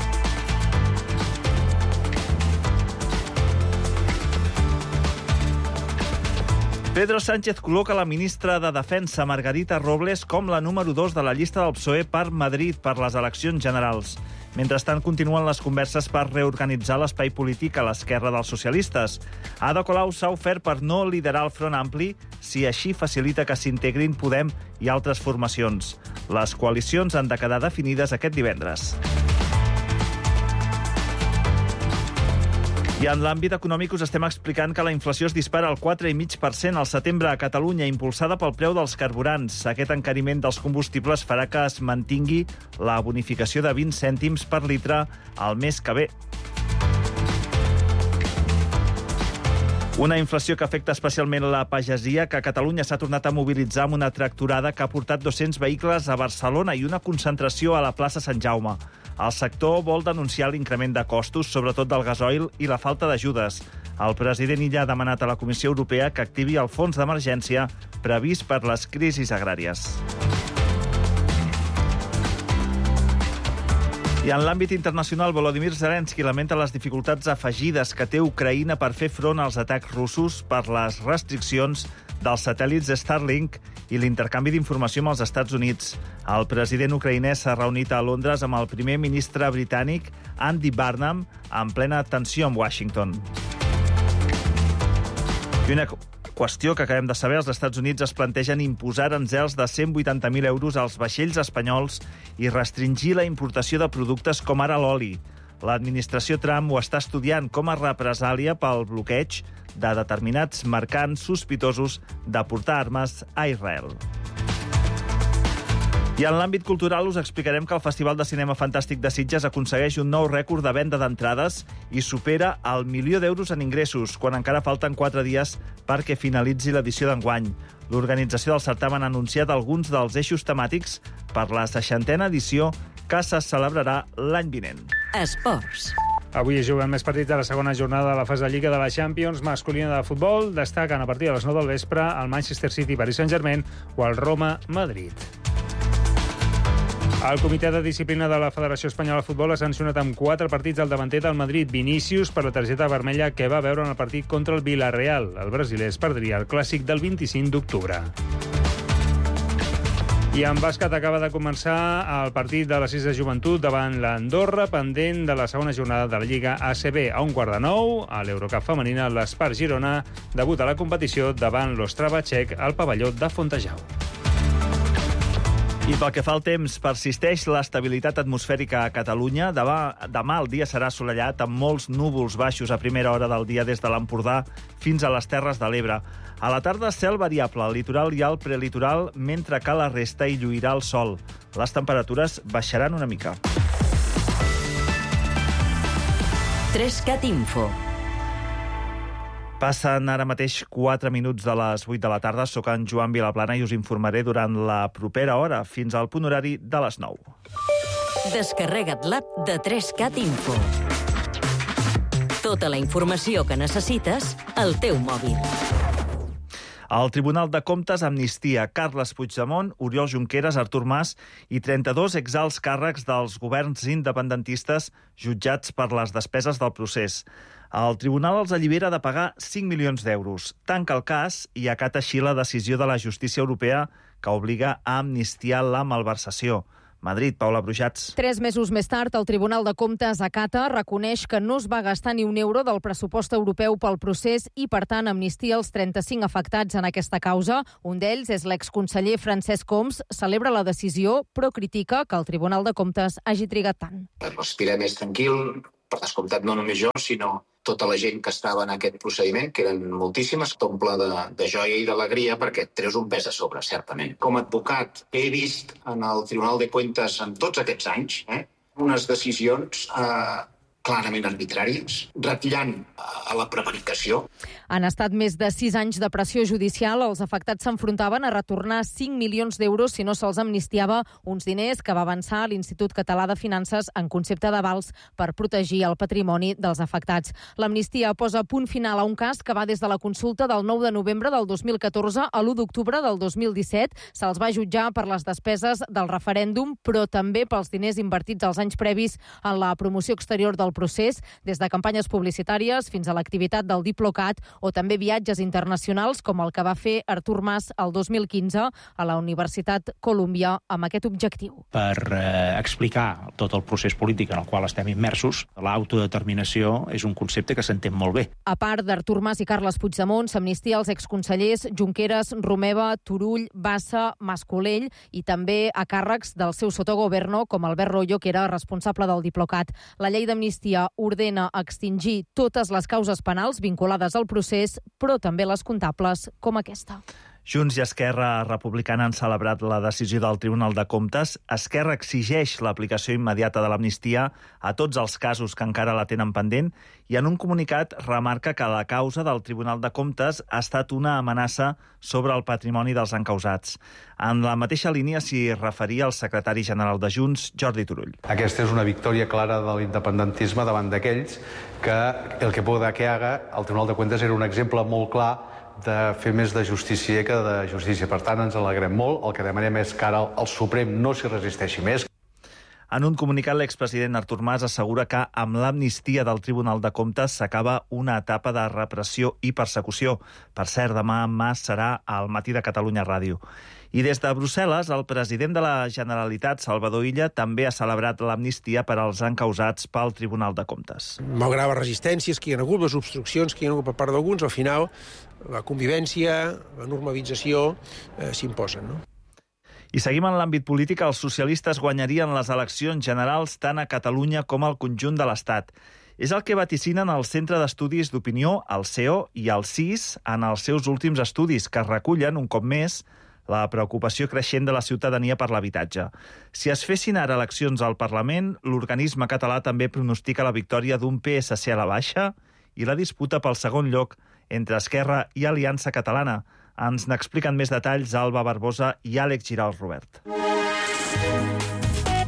Pedro Sánchez col·loca la ministra de Defensa, Margarita Robles, com la número dos de la llista del P S O E per Madrid per les eleccions generals. Mentrestant, continuen les converses per reorganitzar l'espai polític a l'esquerra dels socialistes. Ada Colau s'ha ofert per no liderar el Front Ampli si així facilita que s'integrin Podem i altres formacions. Les coalicions han de quedar definides aquest divendres. I en l'àmbit econòmic us estem explicant que la inflació es dispara al quatre coma cinc per cent al setembre a Catalunya, impulsada pel preu dels carburants. Aquest encariment dels combustibles farà que es mantingui la bonificació de vint cèntims per litre al mes que ve. Una inflació que afecta especialment la pagesia, que a Catalunya s'ha tornat a mobilitzar amb una tractorada que ha portat dos-cents vehicles a Barcelona i una concentració a la plaça Sant Jaume. El sector vol denunciar l'increment de costos, sobretot del gasoil, i la falta d'ajudes. El president Illa ha demanat a la Comissió Europea que activi el fons d'emergència previst per les crisis agràries. I en l'àmbit internacional, Volodymyr Zelensky lamenta les dificultats afegides que té Ucraïna per fer front als atacs russos per les restriccions dels satèl·lits Starlink i l'intercanvi d'informació amb els Estats Units. El president ucraïnès s'ha reunit a Londres amb el primer ministre britànic Andy Burnham en plena tensió amb Washington. I una qüestió que acabem de saber, els Estats Units es plantegen imposar aranzels de cent vuitanta mil euros als vaixells espanyols i restringir la importació de productes com ara l'oli. L'administració Trump ho està estudiant com a represàlia pel bloqueig de determinats mercants sospitosos de portar armes a Israel. I en l'àmbit cultural us explicarem que el Festival de Cinema Fantàstic de Sitges aconsegueix un nou rècord de venda d'entrades i supera el milió d'euros en ingressos, quan encara falten quatre dies perquè finalitzi l'edició d'enguany. L'organització del certamen ha anunciat alguns dels eixos temàtics per la seixantena edició que se celebrarà l'any vinent. Esports. Avui es juguen més partits de la segona jornada de la fase de Lliga de la Champions masculina de futbol. Destaquen a partir de les nou del vespre el Manchester City, Paris Saint-Germain o el Roma, Madrid. El Comitè de Disciplina de la Federació Espanyola de Futbol ha sancionat amb quatre partits al davanter del Madrid, Vinícius, per la targeta vermella que va veure en el partit contra el Villarreal. El brasiler es perdria el clàssic del vint-i-cinc d'octubre. I en bàsquet acaba de començar el partit de la sis de joventut davant l'Andorra, pendent de la segona jornada de la Lliga A C B. A un quart de nou, a l'Eurocup femenina, l'Espart Girona debuta a la competició davant l'Ostrava Txec al pavelló de Fontejau. I pel que fa al temps, persisteix l'estabilitat atmosfèrica a Catalunya. Demà, demà el dia serà assolellat amb molts núvols baixos a primera hora del dia des de l'Empordà fins a les Terres de l'Ebre. A la tarda, cel variable al litoral i al prelitoral, mentre que a la resta hi lluirà el sol. Les temperatures baixaran una mica. Trescat Info. Passen ara mateix quatre minuts de les vuit de la tarda. Soc en Joan Vilaplana i us informaré durant la propera hora, fins al punt horari de les nou. Descarrega't l'app de Trescat Info. Tota la informació que necessites al teu mòbil. El Tribunal de Comptes amnistia Carles Puigdemont, Oriol Junqueras, Artur Mas i trenta-dos exalts càrrecs dels governs independentistes jutjats per les despeses del procés. El tribunal els allibera de pagar cinc milions d'euros. Tanca el cas i acata així la decisió de la justícia europea que obliga a amnistiar la malversació. Madrid, Paula Brujats. Tres mesos més tard, el Tribunal de Comptes acata, reconeix que no es va gastar ni un euro del pressupost europeu pel procés i, per tant, amnistia els trenta-cinc afectats en aquesta causa. Un d'ells és l'exconseller Francesc Homs. Celebra la decisió, però critica que el Tribunal de Comptes hagi trigat tant. Respirem més tranquil, per descomptat no només jo, sinó tota la gent que estava en aquest procediment, que eren moltíssimes, t'omple de, de joia i d'alegria perquè et treus un pes a sobre, certament. Com a advocat he vist en el Tribunal de Cuentas en tots aquests anys eh, unes decisions eh, clarament arbitràries, ratllant a la prevaricació. Han estat més de sis anys de pressió judicial. Els afectats s'enfrontaven a retornar cinc milions d'euros si no se'ls amnistiava, uns diners que va avançar a l'Institut Català de Finances en concepte d'avals per protegir el patrimoni dels afectats. L'amnistia posa punt final a un cas que va des de la consulta del nou de novembre del dos mil catorze a l'u d'octubre del dos mil disset. Se'ls va jutjar per les despeses del referèndum, però també pels diners invertits els anys previs en la promoció exterior del procés, des de campanyes publicitàries fins a l'activitat del Diplocat o també viatges internacionals com el que va fer Artur Mas el dos mil quinze a la Universitat Columbia amb aquest objectiu. Per eh, explicar tot el procés polític en el qual estem immersos, l'autodeterminació és un concepte que s'entén molt bé. A part d'Artur Mas i Carles Puigdemont, s'amnistia els exconsellers Junqueras, Romeva, Turull, Bassa, Mascolell i també a càrrecs del seu sotogoverno com Albert Royo, que era responsable del Diplocat. La llei d'amnistia ordena extingir totes les causes penals vinculades al procés, però també les comptables, com aquesta. Junts i Esquerra Republicana han celebrat la decisió del Tribunal de Comptes. Esquerra exigeix l'aplicació immediata de l'amnistia a tots els casos que encara la tenen pendent i en un comunicat remarca que la causa del Tribunal de Comptes ha estat una amenaça sobre el patrimoni dels encausats. En la mateixa línia s'hi referia el secretari general de Junts, Jordi Turull. Aquesta és una victòria clara de l'independentisme davant d'aquells que el que pueda que haga, el Tribunal de Comptes era un exemple molt clar de fer més de justícia que de justícia. Per tant, ens alegrem molt. El que demanem és que ara el Suprem no s'hi resisteixi més. En un comunicat, l'expresident Artur Mas assegura que amb l'amnistia del Tribunal de Comptes s'acaba una etapa de repressió i persecució. Per cert, demà Mas serà al Matí de Catalunya Ràdio. I des de Brussel·les, el president de la Generalitat, Salvador Illa, també ha celebrat l'amnistia per als encausats pel Tribunal de Comptes. Malgrat les resistències que hi ha hagut, les obstruccions que hi ha hagut per part d'alguns, al final la convivència, la normalització eh, s'imposen, no? I seguim en l'àmbit polític. Els socialistes guanyarien les eleccions generals tant a Catalunya com al conjunt de l'Estat. És el que vaticinen el Centre d'Estudis d'Opinió, el C E O, i el C I S en els seus últims estudis, que recullen, un cop més, la preocupació creixent de la ciutadania per l'habitatge. Si es fessin ara eleccions al Parlament, l'organisme català també pronostica la victòria d'un P S C a la baixa i la disputa pel segon lloc entre Esquerra i Aliança Catalana. Ens n'expliquen més detalls Alba Barbosa i Àlex Giralt Robert.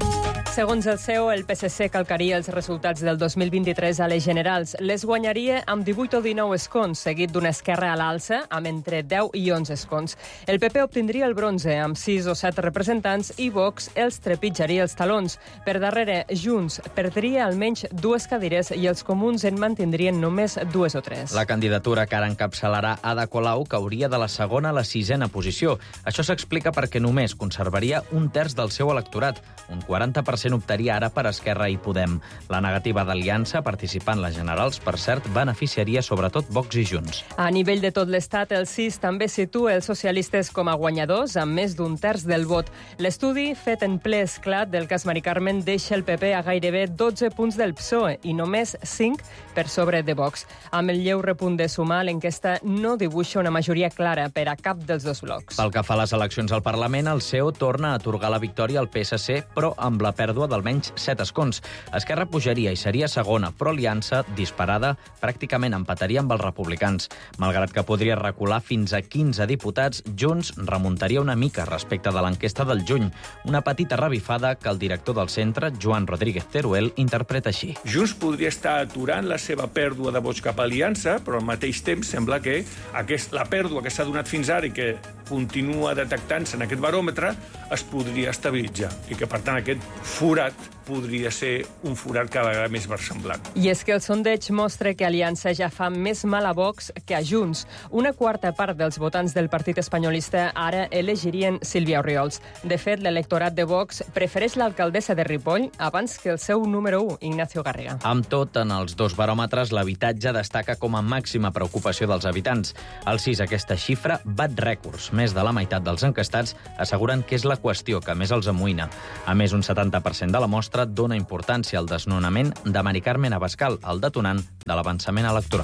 Segons el C E O, el P S C calcaria els resultats del dos mil vint-i-tres a les generals. Les guanyaria amb divuit o dinou escons, seguit d'una Esquerra a l'alça, amb entre deu i onze escons. El P P obtindria el bronze, amb sis o set representants, i Vox els trepitjaria els talons. Per darrere, Junts perdria almenys dues cadires i els comuns en mantindrien només dues o tres. La candidatura que ara encapçalarà Ada Colau cauria de la segona a la sisena posició. Això s'explica perquè només conservaria un terç del seu electorat. Un quaranta per cent optaria ara per Esquerra i Podem. La negativa d'Aliança a participar en les generals, per cert, beneficiaria sobretot Vox i Junts. A nivell de tot l'Estat, el C I S també situa els socialistes com a guanyadors, amb més d'un terç del vot. L'estudi, fet en ple esclat del cas Mari Carmen, deixa el P P a gairebé dotze punts del P S O E i només cinc per sobre de Vox. Amb el lleu repunt de Sumar, l'enquesta no dibuixa una majoria clara per a cap dels dos blocs. Pel que fa a les eleccions al Parlament, el C E O torna a atorgar la victòria al P S C, però amb la pèrdua d'almenys set escons. Esquerra pujaria i seria segona, però Aliança, disparada, pràcticament empataria amb els republicans. Malgrat que podria recular fins a quinze diputats, Junts remuntaria una mica respecte de l'enquesta del juny. Una petita revifada que el director del centre, Joan Rodríguez Teruel, interpreta així. Junts podria estar aturant la seva pèrdua de vots cap a Aliança, però al mateix temps sembla que aquest, la pèrdua que s'ha donat fins ara i que continua detectant-se en aquest baròmetre es podria estabilitzar i que, per tant, aquest forat podria ser un forat cada vegada més versemblant. I és que el sondeig mostra que Aliança ja fa més mal a Vox que a Junts. Una quarta part dels votants del partit espanyolista ara elegirien Sílvia Orriols. De fet, l'electorat de Vox prefereix l'alcaldessa de Ripoll abans que el seu número u, Ignacio Garriga. Amb tot, en els dos baròmetres, l'habitatge destaca com a màxima preocupació dels habitants. Al C I S, aquesta xifra bat rècords. Més de la meitat dels enquestats asseguren que és la qüestió que més els amoïna. A més, un setanta per cent de la mostra dona importància al desnonament de Mari Carmen Abascal, el detonant de l'avançament electoral.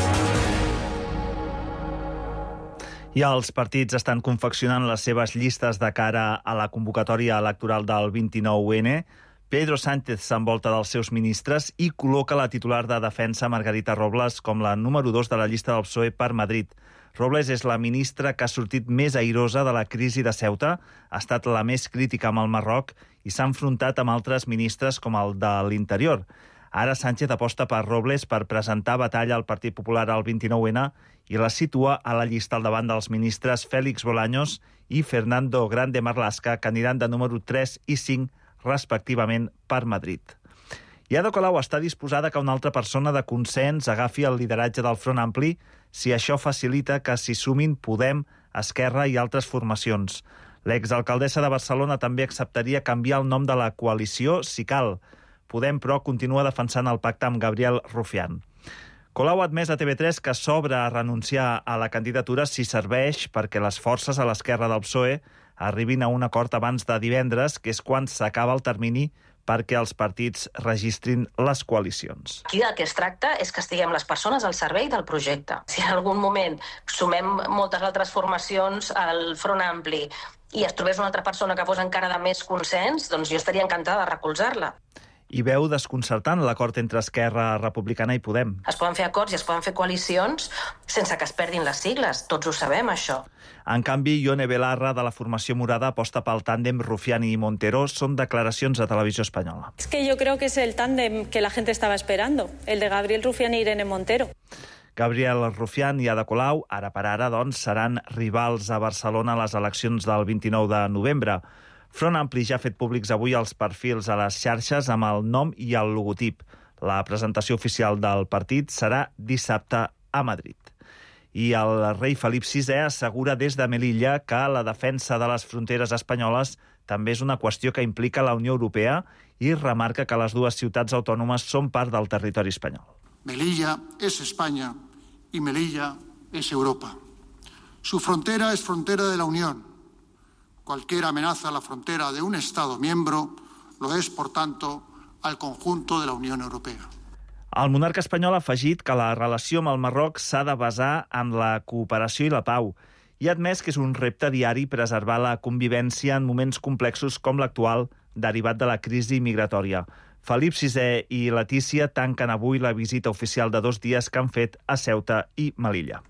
I els partits estan confeccionant les seves llistes de cara a la convocatòria electoral del vint-i-nou ene. Pedro Sánchez s'envolta dels seus ministres i col·loca la titular de Defensa, Margarita Robles, com la número dos de la llista del P S O E per Madrid. Robles és la ministra que ha sortit més airosa de la crisi de Ceuta, ha estat la més crítica amb el Marroc i s'ha enfrontat amb altres ministres com el de l'Interior. Ara Sánchez aposta per Robles per presentar batalla al Partit Popular al vint-i-nou ene i la situa a la llista al davant dels ministres Félix Bolaños i Fernando Grande Marlaska, que aniran de número tres i cinc, respectivament, per Madrid. I Ada Colau està disposada que una altra persona de consens agafi el lideratge del Front Ampli si això facilita que s'hi sumin Podem, Esquerra i altres formacions. L'exalcaldessa de Barcelona també acceptaria canviar el nom de la coalició si cal. Podem, però, continua defensant el pacte amb Gabriel Rufián. Colau ha admès a T V tres que s'obre a renunciar a la candidatura si serveix perquè les forces a l'esquerra del P S O E arribin a un acord abans de divendres, que és quan s'acaba el termini perquè els partits registrin les coalicions. Aquí del que es tracta és que estiguem les persones al servei del projecte. Si en algun moment sumem moltes altres formacions al Front Ampli i es trobés una altra persona que fos encara de més consens, doncs jo estaria encantada de recolzar-la. I veu desconcertant l'acord entre Esquerra Republicana i Podem. Es poden fer acords i es poden fer coalicions sense que es perdin les sigles. Tots ho sabem, això. En canvi, Ione Belarra, de la formació morada, aposta pel tàndem Rufián i Montero. Són declaracions a Televisió Espanyola. Es que yo creo que es el tándem que la gente estaba esperando, el de Gabriel Rufián y Irene Montero. Gabriel Rufián i Ada Colau, ara per ara, doncs, seran rivals a Barcelona a les eleccions del vint-i-nou de novembre. Front Ampli ja ha fet públics avui els perfils a les xarxes amb el nom i el logotip. La presentació oficial del partit serà dissabte a Madrid. I el rei Felip sisè assegura des de Melilla que la defensa de les fronteres espanyoles també és una qüestió que implica la Unió Europea i remarca que les dues ciutats autònomes són part del territori espanyol. Melilla es España y Melilla es Europa. Su frontera es frontera de la Unión. Cualquier amenaza a la frontera de un Estado miembro lo es, por tanto, al conjunto de la Unión Europea. El monarca espanyol ha afegit que la relació amb el Marroc s'ha de basar en la cooperació i la pau i ha admès que és un repte diari preservar la convivència en moments complexos com l'actual derivat de la crisi migratòria. Felip sisè i Letícia tanquen avui la visita oficial de dos dies que han fet a Ceuta i Melilla.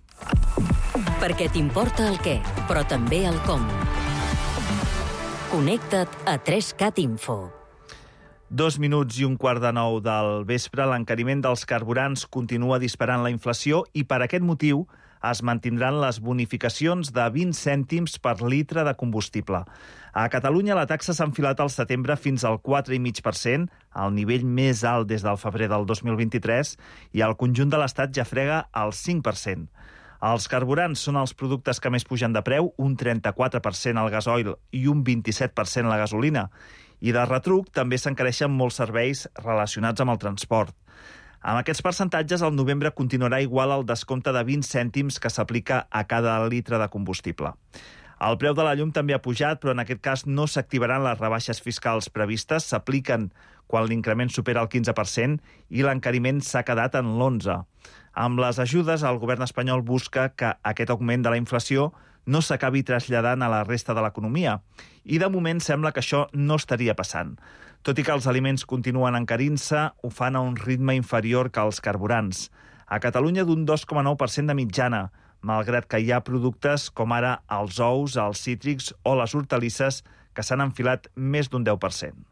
Perquè t'importa el què, però també el com. Connecta't a tres cat Info. Dos minuts i un quart de nou del vespre, l'encariment dels carburants continua disparant la inflació i per aquest motiu es mantindran les bonificacions de vint cèntims per litre de combustible. A Catalunya la taxa s'ha enfilat al setembre fins al quatre coma cinc per cent, el nivell més alt des del febrer del dos mil vint-i-tres, i al conjunt de l'Estat ja frega el cinc per cent. Els carburants són els productes que més pugen de preu, un trenta-quatre per cent el gasoil i un vint-i-set per cent la gasolina. I de retruc també s'encareixen molts serveis relacionats amb el transport. Amb aquests percentatges, el novembre continuarà igual al descompte de vint cèntims que s'aplica a cada litre de combustible. El preu de la llum també ha pujat, però en aquest cas no s'activaran les rebaixes fiscals previstes, s'apliquen quan l'increment supera el quinze per cent i l'encariment s'ha quedat en l'onze per cent. Amb les ajudes, el govern espanyol busca que aquest augment de la inflació no s'acabi traslladant a la resta de l'economia. I de moment sembla que això no estaria passant. Tot i que els aliments continuen encarint-se, ho fan a un ritme inferior que els carburants. A Catalunya d'un dos coma nou per cent de mitjana, malgrat que hi ha productes com ara els ous, els cítrics o les hortalisses que s'han enfilat més d'un deu per cent.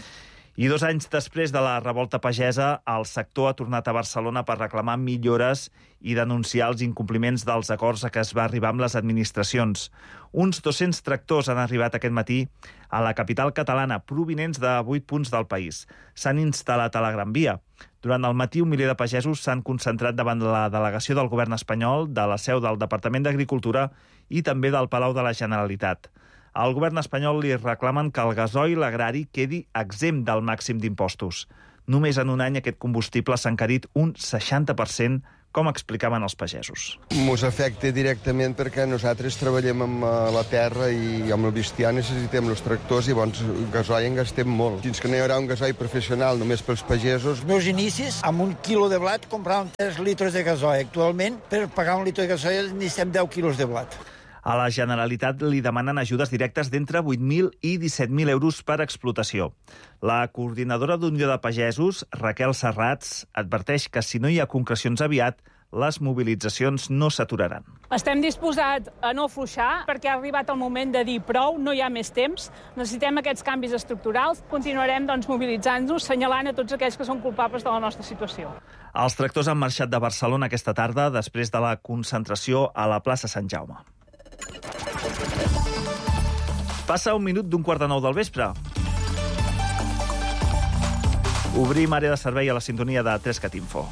I dos anys després de la revolta pagesa, el sector ha tornat a Barcelona per reclamar millores i denunciar els incompliments dels acords a què es va arribar amb les administracions. Uns dos-cents tractors han arribat aquest matí a la capital catalana, provinents de vuit punts del país. S'han instal·lat a la Gran Via. Durant el matí, un miler de pagesos s'han concentrat davant la delegació del govern espanyol, de la seu del Departament d'Agricultura i també del Palau de la Generalitat. Al govern espanyol li reclamen que el gasoil agrari quedi exempt del màxim d'impostos. Només en un any aquest combustible s'ha encarit un seixanta per cent, com explicaven els pagesos. Ens afecta directament perquè nosaltres treballem amb la terra i amb el bestiar necessitem els tractors i bons gasoil en gastem molt. Fins que no hi haurà un gasoil professional només pels pagesos. Els meus inicis, amb un quilo de blat, compràvem tres litres de gasoil. Actualment, per pagar un litre de gasoil, necessitem deu quilos de blat. A la Generalitat li demanen ajudes directes d'entre vuit mil i disset mil euros per explotació. La coordinadora d'Unió de Pagesos, Raquel Serrats, adverteix que si no hi ha concrecions aviat, les mobilitzacions no s'aturaran. Estem disposats a no afluixar perquè ha arribat el moment de dir prou, no hi ha més temps, necessitem aquests canvis estructurals, continuarem doncs, mobilitzant-nos, senyalant a tots aquells que són culpables de la nostra situació. Els tractors han marxat de Barcelona aquesta tarda després de la concentració a la plaça Sant Jaume. Passa un minut d'un quart de nou del vespre. Obrim àrea de servei a la sintonia de Trescat Info.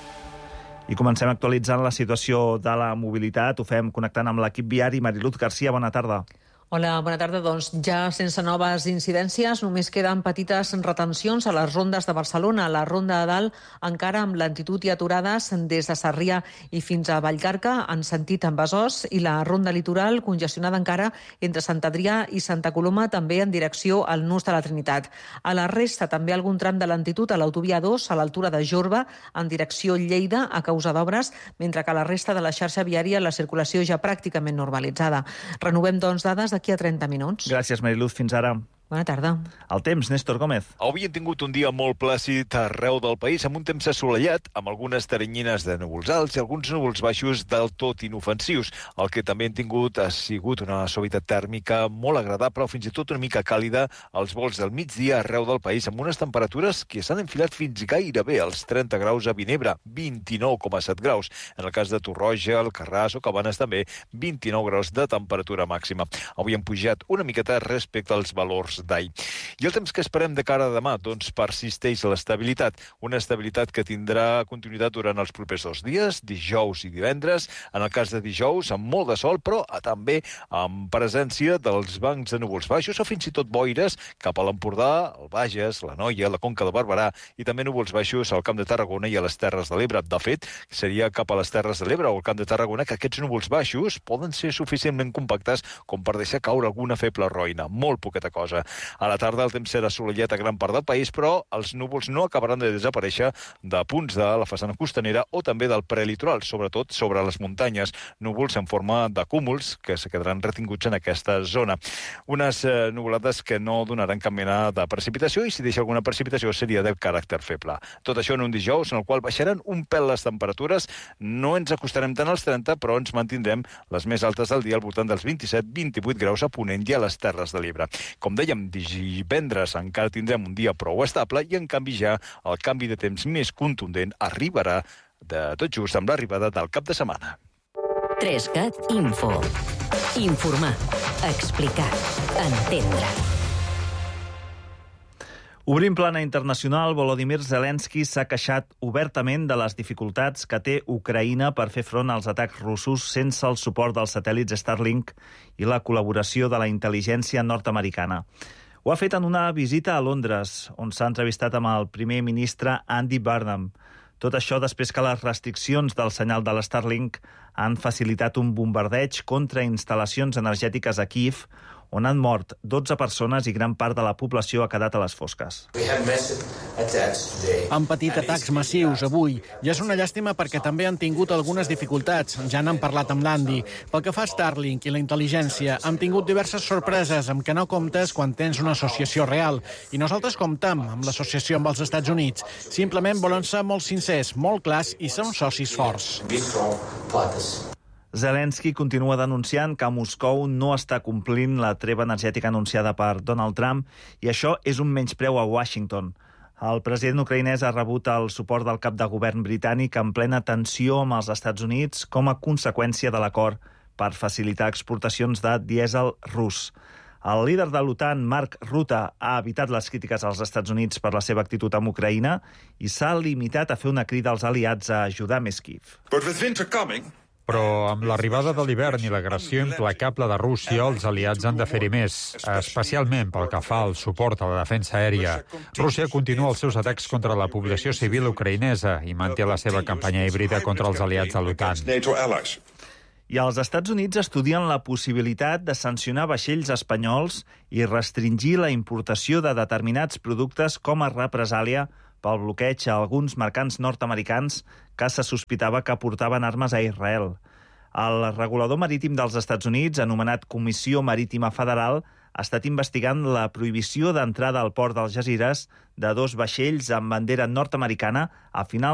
I comencem actualitzant la situació de la mobilitat. Ho fem connectant amb l'equip viari. Mariluz Garcia, bona tarda. Hola, bona tarda. Doncs ja sense noves incidències, només queden petites retencions a les rondes de Barcelona. La ronda de dalt encara amb lentitud i aturades des de Sarrià i fins a Vallcarca en sentit en Besòs, i la ronda litoral congestionada encara entre Sant Adrià i Santa Coloma, també en direcció al Nus de la Trinitat. A la resta també algun tram de lentitud a l'autovia dos a l'altura de Jorba en direcció Lleida a causa d'obres, mentre que a la resta de la xarxa viària la circulació ja pràcticament normalitzada. Renovem doncs dades d'aquí a trenta minuts. Gràcies, Mariluz. Fins ara. Bona tarda. El temps, Néstor Gómez. Avui hem tingut un dia molt plàcid arreu del país, amb un temps assolellat, amb algunes teranyines de núvols alts i alguns núvols baixos del tot inofensius. El que també hem tingut ha sigut una suavitat tèrmica molt agradable, o fins i tot una mica càlida, als volts del migdia arreu del país, amb unes temperatures que s'han enfilat fins gairebé als trenta graus a Vinebre, vint-i-nou coma set graus. En el cas de Torroja, Alcarràs o Cabanes també, vint-i-nou graus de temperatura màxima. Avui hem pujat una miqueta respecte als valors d'ahir. I el temps que esperem de cara a demà, doncs persisteix l'estabilitat. Una estabilitat que tindrà continuïtat durant els propers dos dies, dijous i divendres. En el cas de dijous, amb molt de sol, però també amb presència dels bancs de núvols baixos o fins i tot boires cap a l'Empordà, el Bages, la Noia, la Conca de Barberà i també núvols baixos al Camp de Tarragona i a les Terres de l'Ebre. De fet, seria cap a les Terres de l'Ebre o al Camp de Tarragona que aquests núvols baixos poden ser suficientment compactes com per deixar caure alguna feble roïna. Molt poqueta cosa. A la tarda el temps serà assolellat a gran part del país, però els núvols no acabaran de desaparèixer de punts de la façana costanera o també del prelitoral, sobretot sobre les muntanyes. Núvols en forma de cúmuls que se quedaran retinguts en aquesta zona. Unes eh, nuvolades que no donaran cap mena de precipitació i si deixa alguna precipitació seria de caràcter feble. Tot això en un dijous en el qual baixaran un pèl les temperatures. No ens acostarem tant als trenta, però ens mantindrem les més altes del dia al voltant dels vint-i-set vint-i-vuit graus a Ponent i a les Terres de l'Ebre. Com dèiem, divendres encara tindrem un dia prou estable i, en canvi, ja el canvi de temps més contundent arribarà de tot just amb l'arribada del cap de setmana. tres cat Info. Informar, explicar, entendre. Obrint plana internacional, Volodymyr Zelensky s'ha queixat obertament de les dificultats que té Ucraïna per fer front als atacs russos sense el suport dels satèl·lits Starlink i la col·laboració de la intel·ligència nord-americana. Ho ha fet en una visita a Londres, on s'ha entrevistat amb el primer ministre Andy Burnham. Tot això després que les restriccions del senyal de l'Starlink han facilitat un bombardeig contra instal·lacions energètiques a Kíev, on han mort dotze persones i gran part de la població ha quedat a les fosques. Han patit atacs massius avui i és una llàstima perquè també han tingut algunes dificultats. Ja n'han parlat amb l'Andy. Pel que fa a Starlink i la intel·ligència, hem tingut diverses sorpreses amb què no comptes quan tens una associació real. I nosaltres comptem amb l'associació amb els Estats Units. Simplement volen ser molt sincers, molt clars i ser uns socis forts. Zelensky continua denunciant que Moscou no està complint la treva energètica anunciada per Donald Trump i això és un menyspreu a Washington. El president ucraïnès ha rebut el suport del cap de govern britànic en plena tensió amb els Estats Units com a conseqüència de l'acord per facilitar exportacions de dièsel rus. El líder de l'OTAN, Mark Rutte, ha evitat les crítiques als Estats Units per la seva actitud amb Ucraïna i s'ha limitat a fer una crida als aliats a ajudar més Kíev. Però amb l'arribada de l'hivern i l'agressió implacable de Rússia, els aliats han de fer-hi més, especialment pel que fa al suport a la defensa aèria. Rússia continua els seus atacs contra la població civil ucraïnesa i manté la seva campanya híbrida contra els aliats de l'OTAN. I els Estats Units estudien la possibilitat de sancionar vaixells espanyols i restringir la importació de determinats productes com a represàlia pel bloqueig a alguns mercants nord-americans que se sospitava que portaven armes a Israel. El regulador marítim dels Estats Units, anomenat Comissió Marítima Federal, ha estat investigant la prohibició d'entrada al port d'Algesires de dos vaixells amb bandera nord-americana a finals